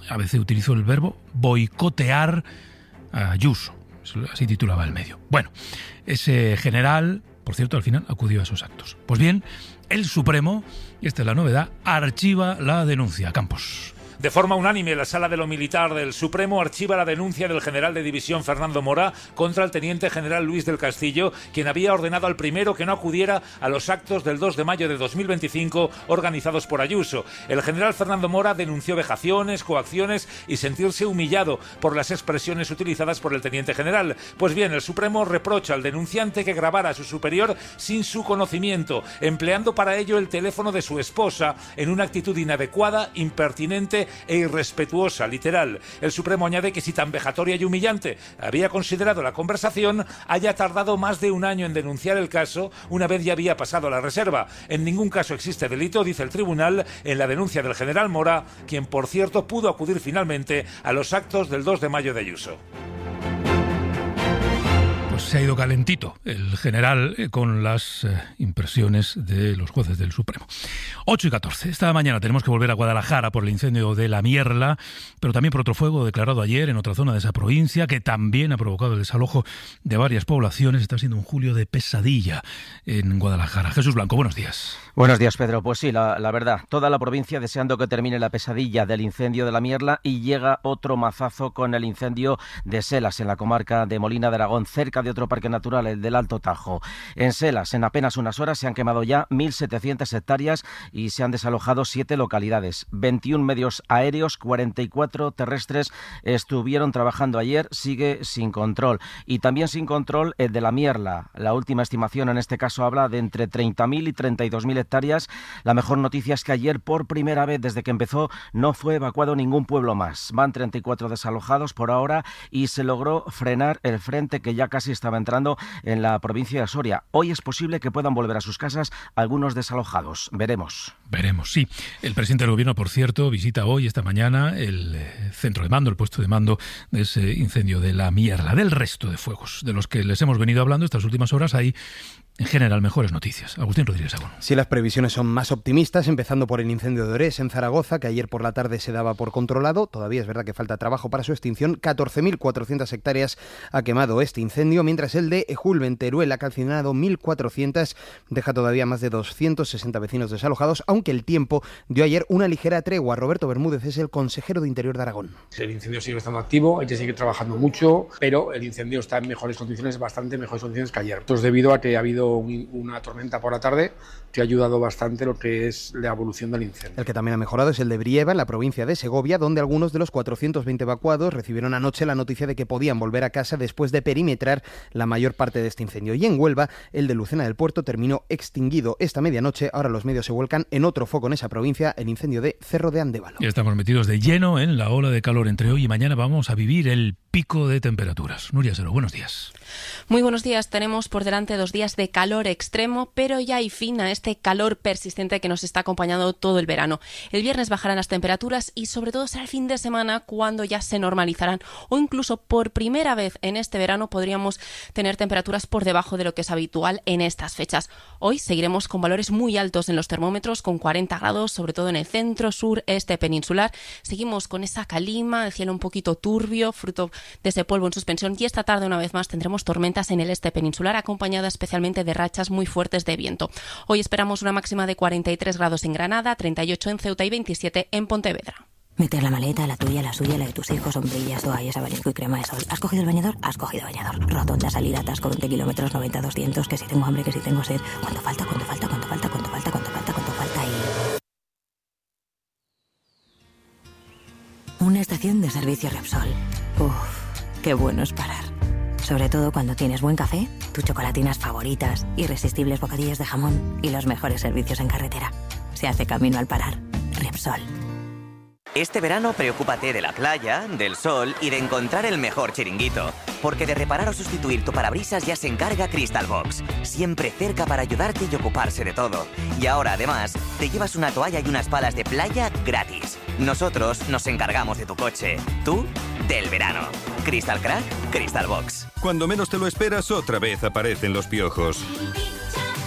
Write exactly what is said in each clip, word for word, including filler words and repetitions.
A veces utilizó el verbo boicotear a Ayuso. Así titulaba el medio. Bueno, ese general, por cierto, al final acudió a esos actos. Pues bien, el Supremo, y esta es la novedad, archiva la denuncia. Campos. De forma unánime, la Sala de lo Militar del Supremo archiva la denuncia del general de división Fernando Mora contra el teniente general Luis del Castillo, quien había ordenado al primero que no acudiera a los actos del dos de mayo de dos mil veinticinco organizados por Ayuso. El general Fernando Mora denunció vejaciones, coacciones y sentirse humillado por las expresiones utilizadas por el teniente general. Pues bien, el Supremo reprocha al denunciante que grabara a su superior sin su conocimiento, empleando para ello el teléfono de su esposa en una actitud inadecuada, impertinente e irrespetuosa, literal. El Supremo añade que si tan vejatoria y humillante había considerado la conversación, haya tardado más de un año en denunciar el caso una vez ya había pasado la reserva. En ningún caso existe delito, dice el tribunal, en la denuncia del general Mora, quien por cierto pudo acudir finalmente a los actos del dos de mayo de Ayuso. Se ha ido calentito el general eh, con las eh, impresiones de los jueces del Supremo. ocho y catorce. Esta mañana tenemos que volver a Guadalajara por el incendio de La Mierla, pero también por otro fuego declarado ayer en otra zona de esa provincia que también ha provocado el desalojo de varias poblaciones. Está siendo un julio de pesadilla en Guadalajara. Jesús Blanco, buenos días. Buenos días, Pedro. Pues sí, la, la verdad, toda la provincia deseando que termine la pesadilla del incendio de La Mierla y llega otro mazazo con el incendio de Selas en la comarca de Molina de Aragón, cerca de otro parque natural, el del Alto Tajo. En Selas, en apenas unas horas, se han quemado ya mil setecientas hectáreas y se han desalojado siete localidades. veintiún medios aéreos, cuarenta y cuatro terrestres estuvieron trabajando ayer, sigue sin control. Y también sin control el de La Mierla. La última estimación en este caso habla de entre treinta mil y treinta y dos mil hectáreas. La mejor noticia es que ayer, por primera vez desde que empezó, no fue evacuado ningún pueblo más. Van treinta y cuatro desalojados por ahora y se logró frenar el frente que ya casi estaba entrando en la provincia de Soria. Hoy es posible que puedan volver a sus casas algunos desalojados. Veremos. Veremos, sí. El presidente del Gobierno, por cierto, visita hoy, esta mañana, el eh, centro de mando, el puesto de mando de ese incendio de La Mierla. Del resto de fuegos de los que les hemos venido hablando estas últimas horas, hay en general mejores noticias. Agustín Rodríguez Agón. Sí, las previsiones son más optimistas, empezando por el incendio de Orés en Zaragoza, que ayer por la tarde se daba por controlado. Todavía es verdad que falta trabajo para su extinción. catorce mil cuatrocientas hectáreas ha quemado este incendio, mientras el de Ejulbe en Teruel ha calcinado mil cuatrocientas, deja todavía más de doscientos sesenta vecinos desalojados, aunque el tiempo dio ayer una ligera tregua. Roberto Bermúdez es el consejero de Interior de Aragón. El incendio sigue estando activo, hay que seguir trabajando mucho, pero el incendio está en mejores condiciones, bastante mejores condiciones que ayer. Esto es debido a que ha habido una tormenta por la tarde que ha ayudado bastante lo que es la evolución del incendio. El que también ha mejorado es el de Brieva, en la provincia de Segovia, donde algunos de los cuatrocientos veinte evacuados recibieron anoche la noticia de que podían volver a casa después de perimetrar la mayor parte de este incendio. Y en Huelva, el de Lucena del Puerto terminó extinguido esta medianoche. Ahora los medios se vuelcan en otro foco en esa provincia, el incendio de Cerro de Andévalo. Ya estamos metidos de lleno en la ola de calor. Entre hoy y mañana vamos a vivir el pico de temperaturas. Nuria Sero, buenos días. Muy buenos días. Tenemos por delante dos días de calor extremo, pero ya hay fin a este calor persistente que nos está acompañando todo el verano. El viernes bajarán las temperaturas y sobre todo será el fin de semana cuando ya se normalizarán, o incluso por primera vez en este verano podríamos tener temperaturas por debajo de lo que es habitual en estas fechas. Hoy seguiremos con valores muy altos en los termómetros, con cuarenta grados, sobre todo en el centro, sur, este peninsular. Seguimos con esa calima, el cielo un poquito turbio, fruto de ese polvo en suspensión, y esta tarde una vez más tendremos tormentas en el este peninsular, acompañadas especialmente de rachas muy fuertes de viento. Hoy esperamos una máxima de cuarenta y tres grados en Granada, treinta y ocho en Ceuta y veintisiete en Pontevedra. Meter la maleta, la tuya, la suya, la de tus hijos, sombrillas, toallas, abanico y crema de sol. ¿Has cogido el bañador? Has cogido bañador. Rotonda, salida, atasco, veinte kilómetros, noventa, doscientos, que si tengo hambre, que si tengo sed. ¿Cuánto falta? ¿Cuánto falta? ¿Cuánto falta? ¿Cuánto falta? ¿Cuánto falta? ¿Cuánto falta? Y... una estación de servicio Repsol. Uff, qué bueno es parar. Sobre todo cuando tienes buen café, tus chocolatinas favoritas, irresistibles bocadillos de jamón y los mejores servicios en carretera. Se hace camino al parar. Repsol. Este verano preocúpate de la playa, del sol y de encontrar el mejor chiringuito. Porque de reparar o sustituir tu parabrisas ya se encarga Crystal Box. Siempre cerca para ayudarte y ocuparse de todo. Y ahora además te llevas una toalla y unas palas de playa gratis. Nosotros nos encargamos de tu coche. Tú, del verano. Crystal Crack, Crystal Box. Cuando menos te lo esperas, otra vez aparecen los piojos.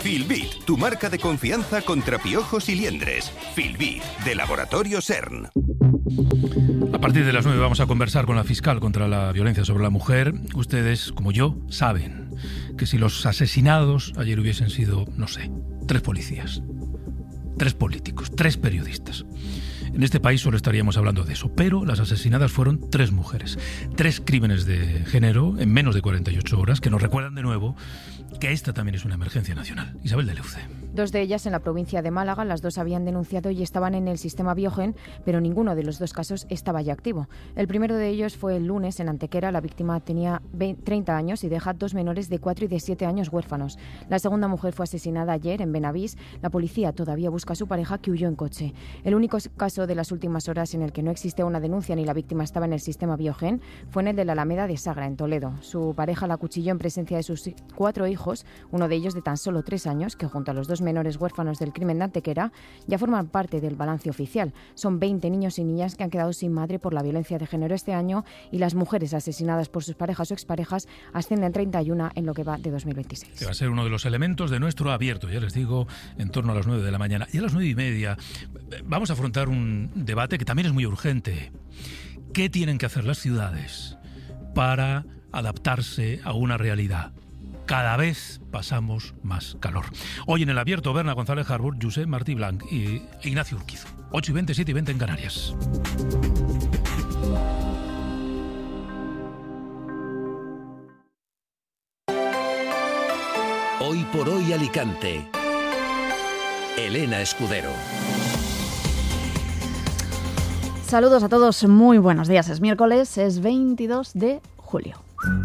Filbit, tu marca de confianza contra piojos y liendres. Filbit, de Laboratorio CERN. A partir de las nueve vamos a conversar con la fiscal contra la violencia sobre la mujer. Ustedes, como yo, saben que si los asesinados ayer hubiesen sido, no sé, tres policías, tres políticos, tres periodistas, en este país solo estaríamos hablando de eso. Pero las asesinadas fueron tres mujeres. Tres crímenes de género en menos de cuarenta y ocho horas que nos recuerdan de nuevo que esta también es una emergencia nacional. Isabel de Leuce. Dos de ellas en la provincia de Málaga. Las dos habían denunciado y estaban en el sistema Biogen, pero ninguno de los dos casos estaba ya activo. El primero de ellos fue el lunes en Antequera. La víctima tenía treinta años y deja dos menores de cuatro y de siete años huérfanos. La segunda mujer fue asesinada ayer en Benavís. La policía todavía busca a su pareja, que huyó en coche. El único caso de las últimas horas en el que no existe una denuncia ni la víctima estaba en el sistema Biogen fue en el de la Alameda de Sagra, en Toledo. Su pareja la acuchilló en presencia de sus cuatro hijos, uno de ellos de tan solo tres años, que junto a los dos menores huérfanos del crimen de Antequera ya forman parte del balance oficial. Son veinte niños y niñas que han quedado sin madre por la violencia de género este año, y las mujeres asesinadas por sus parejas o exparejas ascienden a treinta y uno en lo que va de dos mil veintiséis. Que va a ser uno de los elementos de nuestro abierto, ya les digo, en torno a las nueve de la mañana. Y a las nueve y media vamos a afrontar un debate que también es muy urgente. ¿Qué tienen que hacer las ciudades para adaptarse a una realidad? Cada vez pasamos más calor. Hoy en el abierto, Berna González Harbour, Josep Martí Blanc y Ignacio Urquizo. ocho y veinte, siete y veinte en Canarias. Hoy por hoy Alicante. Elena Escudero. Saludos a todos, muy buenos días. Es miércoles, es veintidós de julio.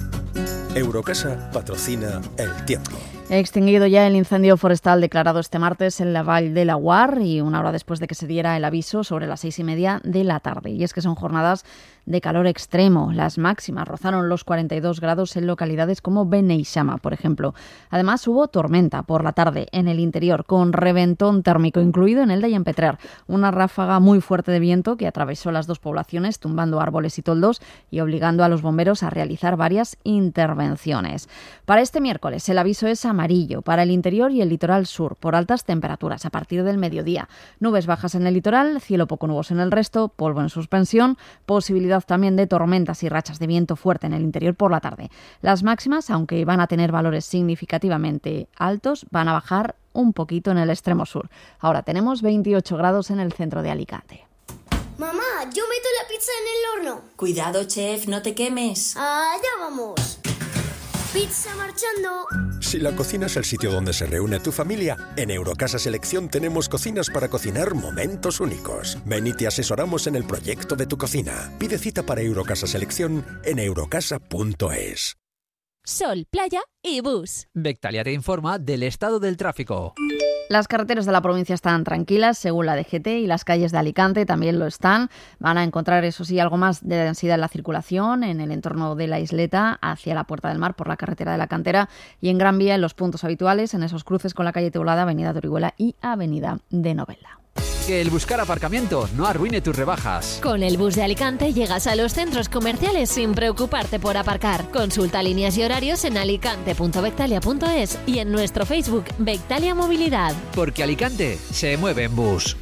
Eurocasa patrocina El Tiempo. Extinguido ya el incendio forestal declarado este martes en la Vall de Laguar, y una hora después de que se diera el aviso sobre las seis y media de la tarde. Y es que son jornadas de calor extremo. Las máximas rozaron los cuarenta y dos grados en localidades como Beneixama, por ejemplo. Además, hubo tormenta por la tarde en el interior, con reventón térmico incluido en Elda y en Petrer. Una ráfaga muy fuerte de viento que atravesó las dos poblaciones, tumbando árboles y toldos y obligando a los bomberos a realizar varias intervenciones. Para este miércoles, el aviso es amarillo para el interior y el litoral sur, por altas temperaturas a partir del mediodía. Nubes bajas en el litoral, cielo poco nuboso en el resto, polvo en suspensión, posibilidad también de tormentas y rachas de viento fuerte en el interior por la tarde. Las máximas, aunque van a tener valores significativamente altos, van a bajar un poquito en el extremo sur. Ahora tenemos veintiocho grados en el centro de Alicante. Mamá, yo meto la pizza en el horno. Cuidado, chef, no te quemes. Allá vamos. Pizza marchando. Si la cocina es el sitio donde se reúne tu familia, en Eurocasa Selección tenemos cocinas para cocinar momentos únicos. Ven y te asesoramos en el proyecto de tu cocina. Pide cita para Eurocasa Selección en eurocasa punto es. Sol, playa y bus. Bectalia te informa del estado del tráfico. Las carreteras de la provincia están tranquilas, según la D G T, y las calles de Alicante también lo están. Van a encontrar, eso sí, algo más de densidad en la circulación en el entorno de la isleta hacia la Puerta del Mar por la carretera de la Cantera, y en Gran Vía en los puntos habituales, en esos cruces con la calle Teulada, Avenida de Orihuela y Avenida de Novelda. Que el buscar aparcamiento no arruine tus rebajas. Con el bus de Alicante llegas a los centros comerciales sin preocuparte por aparcar. Consulta líneas y horarios en alicante punto bectalia punto es y en nuestro Facebook Bectalia Movilidad. Porque Alicante se mueve en bus.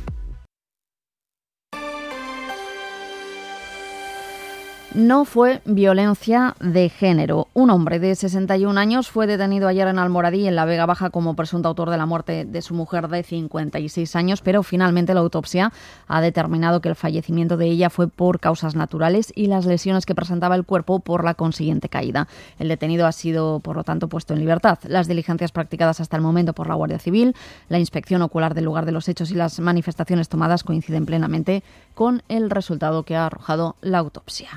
No fue violencia de género. Un hombre de sesenta y un años fue detenido ayer en Almoradí, en la Vega Baja, como presunto autor de la muerte de su mujer de cincuenta y seis años, pero finalmente la autopsia ha determinado que el fallecimiento de ella fue por causas naturales y las lesiones que presentaba el cuerpo por la consiguiente caída. El detenido ha sido, por lo tanto, puesto en libertad. Las diligencias practicadas hasta el momento por la Guardia Civil, la inspección ocular del lugar de los hechos y las manifestaciones tomadas coinciden plenamente con el resultado que ha arrojado la autopsia.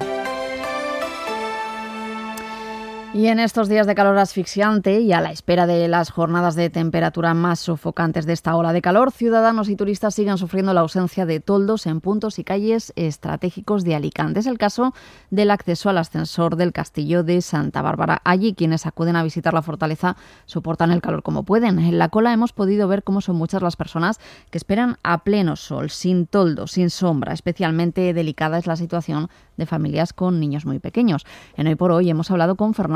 Y en estos días de calor asfixiante y a la espera de las jornadas de temperatura más sofocantes de esta ola de calor, ciudadanos y turistas siguen sufriendo la ausencia de toldos en puntos y calles estratégicos de Alicante. Es el caso del acceso al ascensor del Castillo de Santa Bárbara. Allí quienes acuden a visitar la fortaleza soportan el calor como pueden. En la cola hemos podido ver cómo son muchas las personas que esperan a pleno sol, sin toldo, sin sombra. Especialmente delicada es la situación de familias con niños muy pequeños. En Hoy por Hoy hemos hablado con Fernando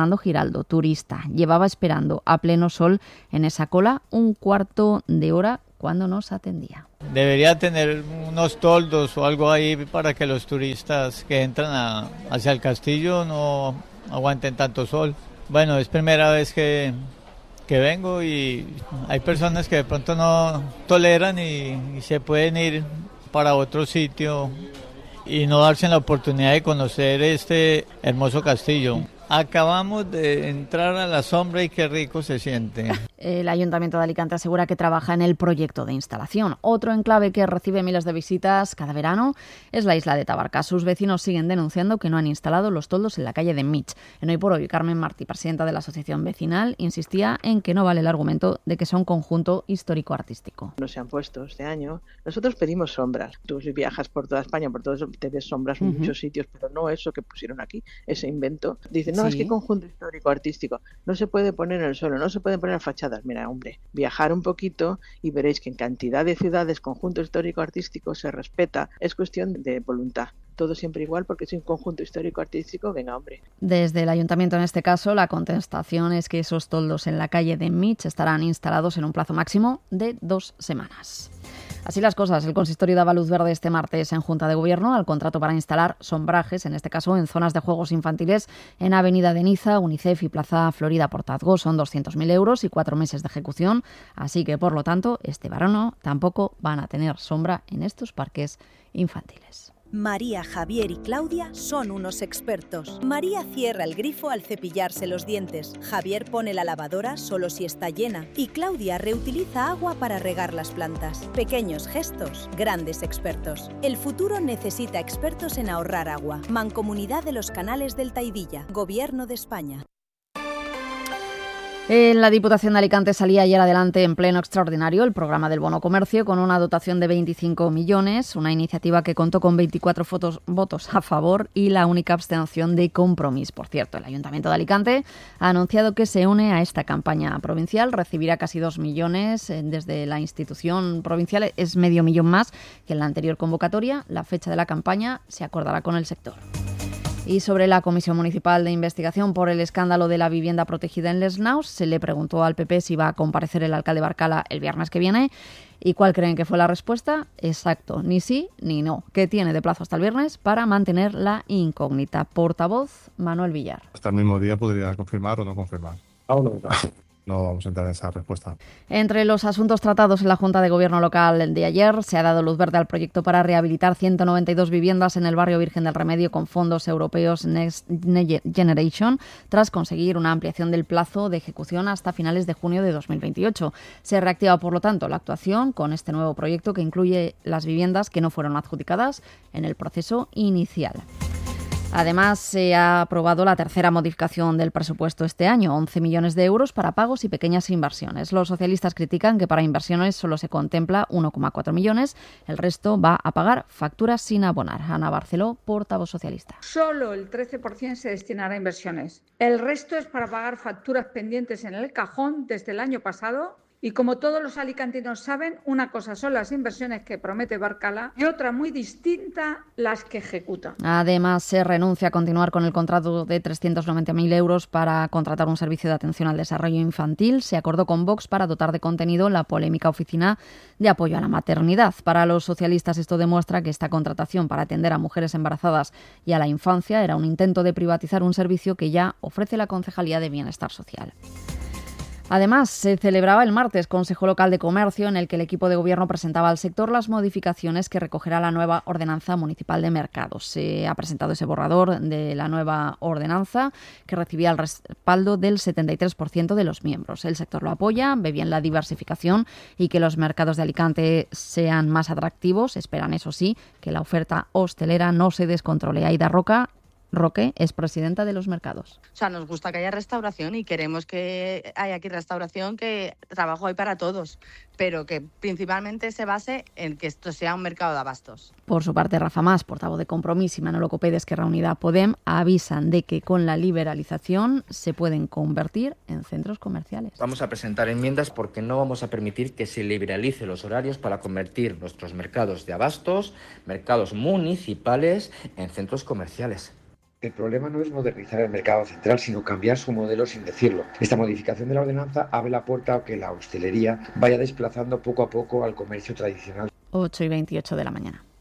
Fernando Giraldo, turista. Llevaba esperando a pleno sol en esa cola un cuarto de hora cuando nos atendía. Debería tener unos toldos o algo ahí para que los turistas que entran a, hacia el castillo no aguanten tanto sol. Bueno, es primera vez que, que vengo y hay personas que de pronto no toleran y, y se pueden ir para otro sitio y no darse la oportunidad de conocer este hermoso castillo. Acabamos de entrar a la sombra y qué rico se siente. El Ayuntamiento de Alicante asegura que trabaja en el proyecto de instalación. Otro enclave que recibe miles de visitas cada verano es la isla de Tabarca. Sus vecinos siguen denunciando que no han instalado los toldos en la calle de Mich. En Hoy por Hoy, Carmen Martí, presidenta de la Asociación Vecinal, insistía en que no vale el argumento de que son conjunto histórico-artístico. No se han puesto este año. Nosotros pedimos sombras. Tú si viajas por toda España, por todo eso, te ves sombras en uh-huh. muchos sitios, pero no eso que pusieron aquí, ese invento. Dicen, no, sí. es que conjunto histórico-artístico. No se puede poner en el suelo, no se pueden poner fachadas. Mira, hombre, viajar un poquito y veréis que en cantidad de ciudades conjunto histórico-artístico se respeta. Es cuestión de voluntad. Todo siempre igual porque es un conjunto histórico-artístico, venga, hombre. Desde el Ayuntamiento, en este caso, la contestación es que esos toldos en la calle de Mich estarán instalados en un plazo máximo de dos semanas. Así las cosas, el consistorio daba luz verde este martes en Junta de Gobierno al contrato para instalar sombrajes, en este caso en zonas de juegos infantiles en Avenida de Niza, UNICEF y Plaza Florida Portazgo. Son doscientos mil euros y cuatro meses de ejecución, así que por lo tanto este verano tampoco van a tener sombra en estos parques infantiles. María, Javier y Claudia son unos expertos. María cierra el grifo al cepillarse los dientes. Javier pone la lavadora solo si está llena. Y Claudia reutiliza agua para regar las plantas. Pequeños gestos, grandes expertos. El futuro necesita expertos en ahorrar agua. Mancomunidad de los Canales del Taidilla. Gobierno de España. En la Diputación de Alicante salía ayer adelante en pleno extraordinario el programa del bono comercio con una dotación de veinticinco millones, una iniciativa que contó con veinticuatro fotos, votos a favor y la única abstención de Compromís. Por cierto, el Ayuntamiento de Alicante ha anunciado que se une a esta campaña provincial, recibirá casi dos millones desde la institución provincial, es medio millón más que en la anterior convocatoria. La fecha de la campaña se acordará con el sector. Y sobre la Comisión Municipal de Investigación por el escándalo de la vivienda protegida en Les Naus, se le preguntó al P P si va a comparecer el alcalde Barcala el viernes que viene. ¿Y cuál creen que fue la respuesta? Exacto, ni sí ni no, que tiene de plazo hasta el viernes para mantener la incógnita. Portavoz Manuel Villar. Hasta el mismo día podría confirmar o no confirmar. Aún no. No vamos a entrar en esa respuesta. Entre los asuntos tratados en la Junta de Gobierno local de ayer, se ha dado luz verde al proyecto para rehabilitar ciento noventa y dos viviendas en el barrio Virgen del Remedio con fondos europeos Next Generation, tras conseguir una ampliación del plazo de ejecución hasta finales de junio de dos mil veintiocho. Se reactiva, por lo tanto, la actuación con este nuevo proyecto que incluye las viviendas que no fueron adjudicadas en el proceso inicial. Además, se ha aprobado la tercera modificación del presupuesto este año, once millones de euros para pagos y pequeñas inversiones. Los socialistas critican que para inversiones solo se contempla uno coma cuatro millones, el resto va a pagar facturas sin abonar. Ana Barceló, portavoz socialista. Solo el trece por ciento se destinará a inversiones. El resto es para pagar facturas pendientes en el cajón desde el año pasado. Y como todos los alicantinos saben, una cosa son las inversiones que promete Barcala y otra muy distinta, las que ejecuta. Además, se renuncia a continuar con el contrato de trescientos noventa mil euros para contratar un servicio de atención al desarrollo infantil. Se acordó con Vox para dotar de contenido la polémica oficina de apoyo a la maternidad. Para los socialistas, esto demuestra que esta contratación para atender a mujeres embarazadas y a la infancia era un intento de privatizar un servicio que ya ofrece la Concejalía de Bienestar Social. Además, se celebraba el martes Consejo Local de Comercio, en el que el equipo de gobierno presentaba al sector las modificaciones que recogerá la nueva Ordenanza Municipal de Mercados. Se ha presentado ese borrador de la nueva ordenanza, que recibía el respaldo del setenta y tres por ciento de los miembros. El sector lo apoya, ve bien la diversificación y que los mercados de Alicante sean más atractivos. Esperan, eso sí, que la oferta hostelera no se descontrole. Aida Roca Roque es presidenta de los mercados. O sea, nos gusta que haya restauración y queremos que haya aquí restauración, que trabajo hay para todos, pero que principalmente se base en que esto sea un mercado de abastos. Por su parte, Rafa Mas, portavoz de Compromís, y Manolo Copé de Esquerra Unida Podem avisan de que con la liberalización se pueden convertir en centros comerciales. Vamos a presentar enmiendas porque no vamos a permitir que se liberalice los horarios para convertir nuestros mercados de abastos, mercados municipales, en centros comerciales. El problema no es modernizar el mercado central, sino cambiar su modelo sin decirlo. Esta modificación de la ordenanza abre la puerta a que la hostelería vaya desplazando poco a poco al comercio tradicional. ocho y veintiocho de la mañana.